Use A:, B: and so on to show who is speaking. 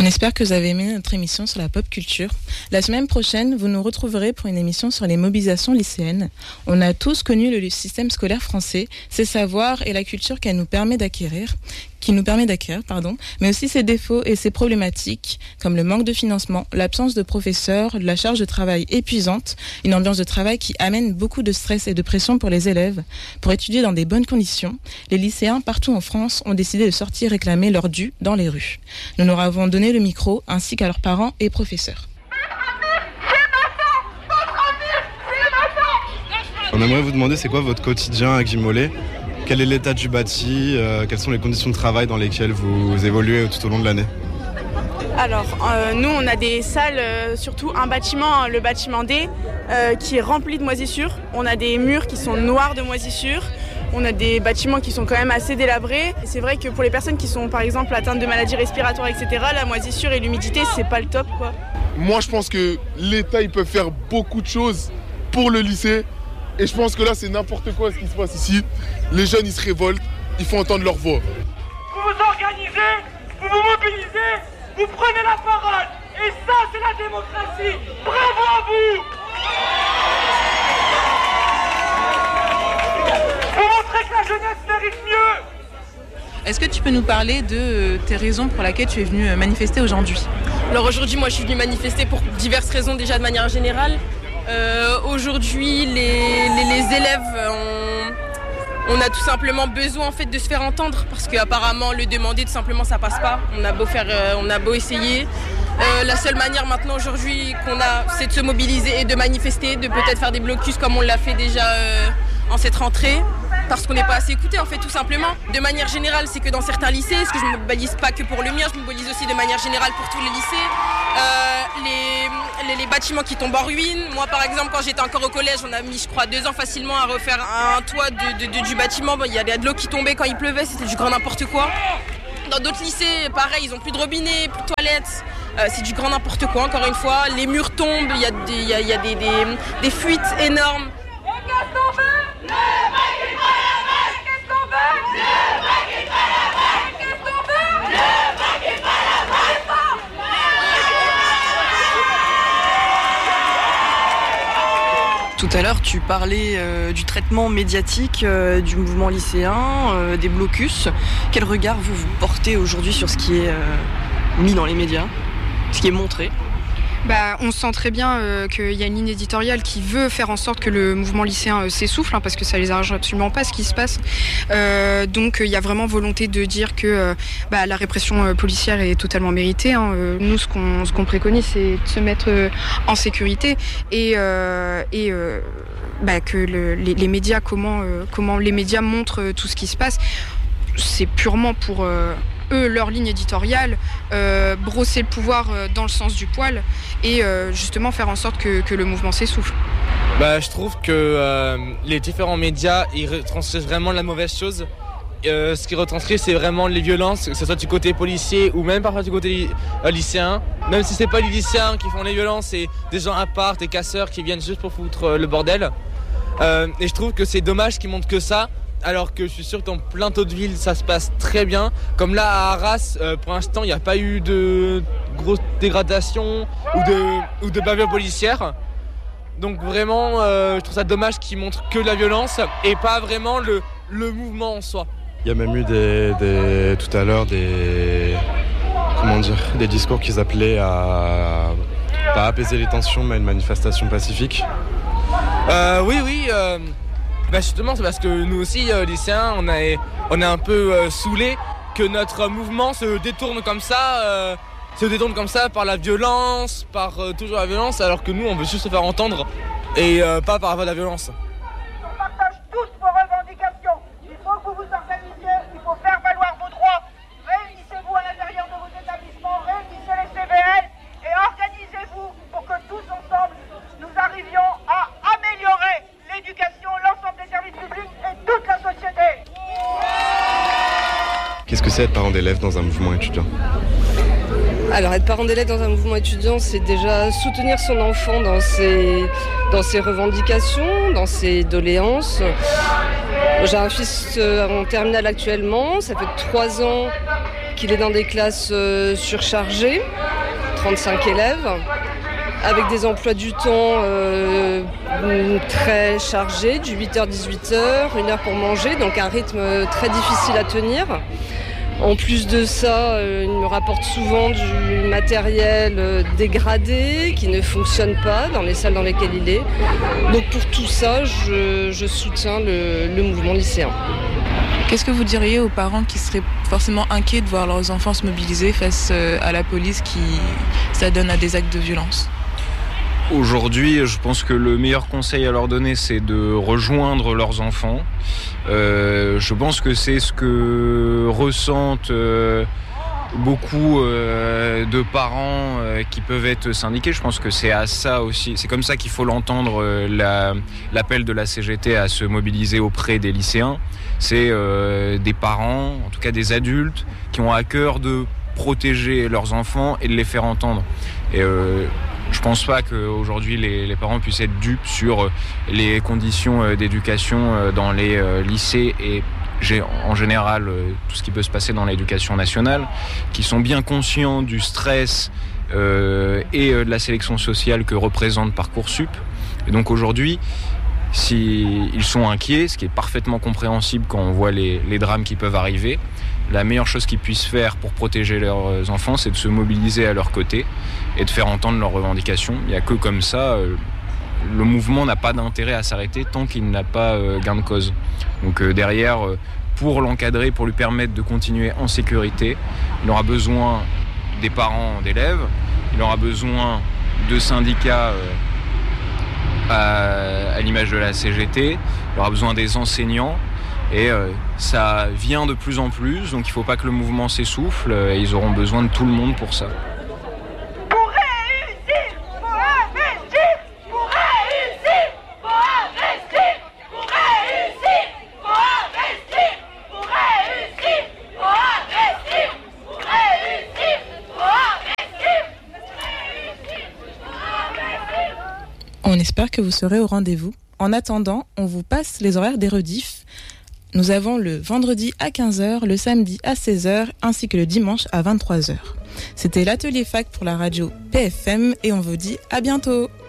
A: On espère que vous avez aimé notre émission sur la pop culture. La semaine prochaine, vous nous retrouverez pour une émission sur les mobilisations lycéennes. On a tous connu le système scolaire français, ses savoirs et la culture qui nous permet d'acquérir, mais aussi ses défauts et ses problématiques, comme le manque de financement, l'absence de professeurs, la charge de travail épuisante, une ambiance de travail qui amène beaucoup de stress et de pression pour les élèves. Pour étudier dans des bonnes conditions, les lycéens partout en France ont décidé de sortir réclamer leur dû dans les rues. Nous leur avons donné le micro, ainsi qu'à leurs parents et professeurs.
B: On aimerait vous demander c'est quoi votre quotidien à Guy-Mollet ? Quel est l'état du bâti ? Quelles sont les conditions de travail dans lesquelles vous évoluez tout au long de l'année ?
C: Alors, nous, on a des salles, surtout un bâtiment, le bâtiment D, qui est rempli de moisissures. On a des murs qui sont noirs de moisissures. On a des bâtiments qui sont quand même assez délabrés. Et c'est vrai que pour les personnes qui sont, par exemple, atteintes de maladies respiratoires, etc., la moisissure et l'humidité, c'est pas le top, quoi.
D: Moi, je pense que l'État, il peut faire beaucoup de choses pour le lycée. Et je pense que là, c'est n'importe quoi ce qui se passe ici. Les jeunes, ils se révoltent, il faut entendre leur voix.
E: Vous vous organisez, vous vous mobilisez, vous prenez la parole. Et ça, c'est la démocratie. Bravo à vous. Vous montrez que la jeunesse mérite mieux.
A: Est-ce que tu peux nous parler de tes raisons pour lesquelles tu es venu manifester aujourd'hui ?
F: Alors aujourd'hui, moi, je suis venue manifester pour diverses raisons déjà de manière générale. Aujourd'hui, les élèves, on a tout simplement besoin en fait de se faire entendre parce qu'apparemment le demander tout simplement ça passe pas. On a beau essayer. La seule manière maintenant aujourd'hui qu'on a, c'est de se mobiliser et de manifester, de peut-être faire des blocus comme on l'a fait déjà en cette rentrée. Parce qu'on n'est pas assez écouté en fait tout simplement. De manière générale, c'est que dans certains lycées, parce que je ne me mobilise pas que pour le mien, je me mobilise aussi de manière générale pour tous les lycées. Les bâtiments qui tombent en ruine. Moi par exemple quand j'étais encore au collège, on a mis je crois 2 ans facilement à refaire un toit du bâtiment. Bon, il y a de l'eau qui tombait quand il pleuvait, c'était du grand n'importe quoi. Dans d'autres lycées, pareil, ils ont plus de robinet, plus de toilettes. C'est du grand n'importe quoi encore une fois. Les murs tombent, il y a des fuites énormes.
G: Tout à l'heure, tu parlais du traitement médiatique du mouvement lycéen, des blocus. Quel regard vous portez aujourd'hui sur ce qui est mis dans les médias, ce qui est montré ?
H: On sent très bien qu'il y a une ligne éditoriale qui veut faire en sorte que le mouvement lycéen s'essouffle, parce que ça les arrange absolument pas ce qui se passe. Donc il y a vraiment volonté de dire que la répression policière est totalement méritée. Nous, ce qu'on préconise, c'est de se mettre en sécurité et que les médias, comment les médias montrent tout ce qui se passe, c'est purement pour eux, leur ligne éditoriale, brosser le pouvoir dans le sens du poil et justement faire en sorte que le mouvement s'essouffle.
I: Je trouve que les différents médias, ils retranscrivent vraiment la mauvaise chose. Ce qu'ils retranscrivent, c'est vraiment les violences, que ce soit du côté policier ou même parfois du côté lycéen. Même si c'est pas les lycéens qui font les violences, c'est des gens à part, des casseurs qui viennent juste pour foutre le bordel. Et je trouve que c'est dommage qu'ils montrent que ça, alors que je suis sûr que dans plein d'autres villes ça se passe très bien. Comme là à Arras, pour l'instant il n'y a pas eu de grosse dégradation ou de bavure policière. Donc vraiment je trouve ça dommage qu'ils montrent que la violence et pas vraiment le mouvement en soi.
B: Il y a même eu tout à l'heure des discours qui appelaient à pas apaiser les tensions mais à une manifestation pacifique.
I: Oui. Justement, c'est parce que nous aussi, lycéens, on est un peu saoulés que notre mouvement se détourne comme ça par la violence, par toujours la violence, alors que nous, on veut juste se faire entendre et pas par la violence.
E: On partage tous vos revendications. Il faut que vous vous organisiez, il faut faire valoir vos droits. Réunissez-vous à l'intérieur de vos établissements, réunissez les CVL et organisez-vous pour que tous ensemble, nous arrivions à améliorer l'éducation, l'ensemble des services publics et toute la société.
B: Qu'est-ce que c'est être parent d'élève dans un mouvement étudiant ?
J: Alors être parent d'élève dans un mouvement étudiant, c'est déjà soutenir son enfant dans ses revendications, dans ses doléances. J'ai un fils en terminale actuellement, ça fait 3 ans qu'il est dans des classes surchargées, 35 élèves, avec des emplois du temps très chargés, du 8h-18h, 1 heure pour manger, donc un rythme très difficile à tenir. En plus de ça, il me rapporte souvent du matériel dégradé qui ne fonctionne pas dans les salles dans lesquelles il est. Donc pour tout ça, je soutiens le mouvement lycéen.
A: Qu'est-ce que vous diriez aux parents qui seraient forcément inquiets de voir leurs enfants se mobiliser face à la police qui s'adonne à des actes de violence ?
K: Aujourd'hui, je pense que le meilleur conseil à leur donner, c'est de rejoindre leurs enfants. Je pense que c'est ce que ressentent beaucoup de parents qui peuvent être syndiqués. Je pense que c'est à ça aussi, c'est comme ça qu'il faut l'entendre, l'appel de la CGT à se mobiliser auprès des lycéens. C'est des parents, en tout cas des adultes, qui ont à cœur de protéger leurs enfants et de les faire entendre. Et je pense pas qu'aujourd'hui les parents puissent être dupes sur les conditions d'éducation dans les lycées et en général tout ce qui peut se passer dans l'éducation nationale, qui sont bien conscients du stress et de la sélection sociale que représente Parcoursup. Et donc aujourd'hui, s'ils sont inquiets, ce qui est parfaitement compréhensible quand on voit les drames qui peuvent arriver, la meilleure chose qu'ils puissent faire pour protéger leurs enfants, c'est de se mobiliser à leur côté et de faire entendre leurs revendications. Il n'y a que comme ça, le mouvement n'a pas d'intérêt à s'arrêter tant qu'il n'a pas gain de cause. Donc derrière, pour l'encadrer, pour lui permettre de continuer en sécurité, il aura besoin des parents d'élèves, il aura besoin de syndicats à l'image de la CGT, il aura besoin des enseignants. Et ça vient de plus en plus, donc il ne faut pas que le mouvement s'essouffle, et ils auront besoin de tout le monde pour ça.
E: Pour réussir, faut investir. Pour réussir, faut investir. Pour réussir, faut investir. Pour réussir, faut investir. Pour réussir, faut investir.
A: On espère que vous serez au rendez-vous. En attendant, on vous passe les horaires des rediffs. Nous avons le vendredi à 15h, le samedi à 16h, ainsi que le dimanche à 23h. C'était l'atelier fac pour la radio PFM et on vous dit à bientôt.